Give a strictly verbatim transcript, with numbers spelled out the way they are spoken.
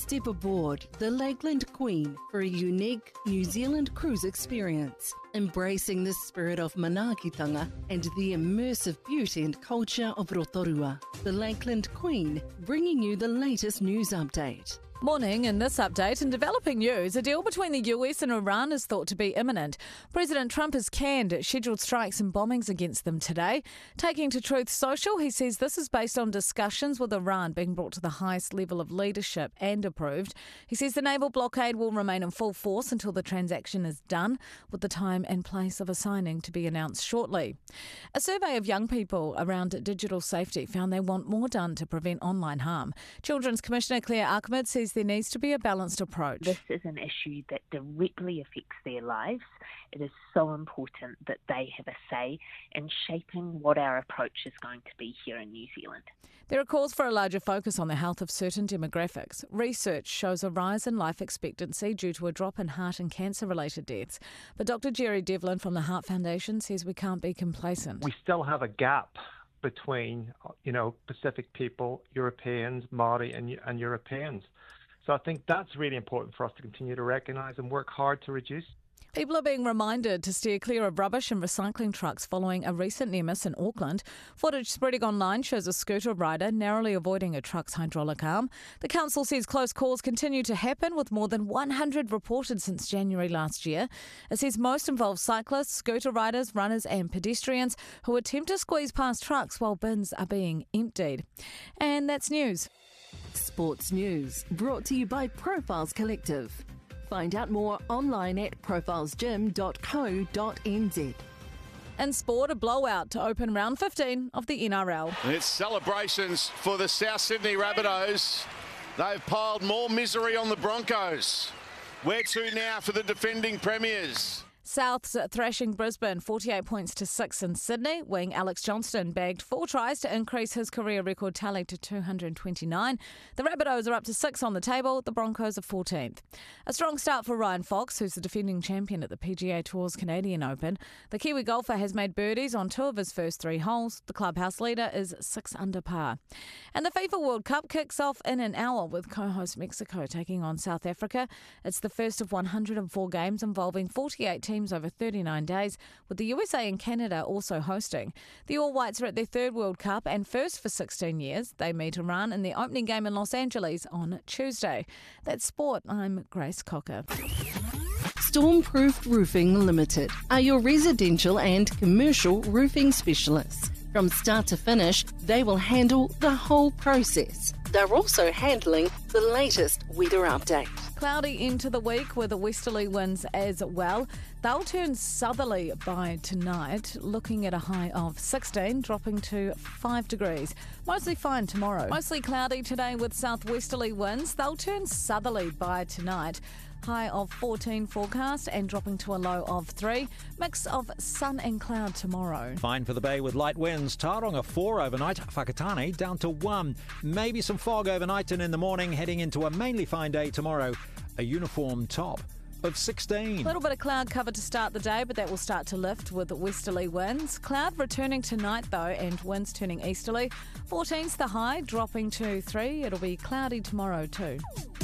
Step aboard the Lakeland Queen for a unique New Zealand cruise experience, embracing the spirit of manaakitanga and the immersive beauty and culture of Rotorua. The Lakeland Queen, bringing you the latest news update. Morning. In this update, in developing news, a deal between the U S and Iran is thought to be imminent. President Trump has canned scheduled strikes and bombings against them today. Taking to Truth Social, he says this is based on discussions with Iran being brought to the highest level of leadership and approved. He says the naval blockade will remain in full force until the transaction is done, with the time and place of a signing to be announced shortly. A survey of young people around digital safety found they want more done to prevent online harm. Children's Commissioner Claire Ahmed says there needs to be a balanced approach. This is an issue that directly affects their lives. It is so important that they have a say in shaping what our approach is going to be here in New Zealand. There are calls for a larger focus on the health of certain demographics. Research shows a rise in life expectancy due to a drop in heart and cancer-related deaths. But Doctor Jerry Devlin from the Heart Foundation says we can't be complacent. We still have a gap between, you know, Pacific people, Europeans, Māori and, and Europeans. So I think that's really important for us to continue to recognise and work hard to reduce. People are being reminded to steer clear of rubbish and recycling trucks following a recent near miss in Auckland. Footage spreading online shows a scooter rider narrowly avoiding a truck's hydraulic arm. The council says close calls continue to happen, with more than one hundred reported since January last year. It says most involve cyclists, scooter riders, runners and pedestrians who attempt to squeeze past trucks while bins are being emptied. And that's news. Sports news brought to you by Profiles Collective. Find out more online at profiles gym dot co dot n z. In sport, a blowout to open round fifteen of the N R L. And it's celebrations for the South Sydney Rabbitohs. They've piled more misery on the Broncos. Where to now for the defending premiers? South's thrashing Brisbane forty-eight points to six in Sydney. Wing Alex Johnston bagged four tries to increase his career record tally to two hundred twenty-nine. The Rabbitohs are up to six on the table. The Broncos are fourteenth. A strong start for Ryan Fox, who's the defending champion at the P G A Tour's Canadian Open. The Kiwi golfer has made birdies on two of his first three holes. The clubhouse leader is six under par. And the FIFA World Cup kicks off in an hour with co-host Mexico taking on South Africa. It's the first of one hundred four games involving forty-eight teams over thirty-nine days, with the U S A and Canada also hosting. The All Whites are at their third World Cup and first for sixteen years. They meet Iran in the opening game in Los Angeles on Tuesday. That's sport. I'm Grace Cocker. Stormproof Roofing Limited are your residential and commercial roofing specialists. From start to finish, they will handle the whole process. They're also handling the latest weather update. Cloudy into the week with westerly winds as well. They'll turn southerly by tonight, looking at a high of sixteen, dropping to five degrees. Mostly fine tomorrow. Mostly cloudy today with southwesterly winds. They'll turn southerly by tonight. High of fourteen forecast and dropping to a low of three. Mix of sun and cloud tomorrow. Fine for the bay with light winds. Tauranga four overnight. Whakatane down to one. Maybe some fog overnight and in the morning. Heading into a mainly fine day tomorrow. A uniform top of sixteen. A little bit of cloud cover to start the day, but that will start to lift with westerly winds. Cloud returning tonight though, and winds turning easterly. fourteen's the high, dropping to three. It'll be cloudy tomorrow too.